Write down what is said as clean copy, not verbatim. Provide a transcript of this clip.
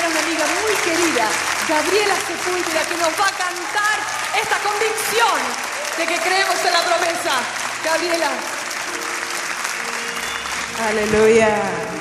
hermana, una amiga muy querida, Gabriela Sepúlveda, que nos va a cantar esta convicción de que creemos en la promesa. Gabriela. Aleluya.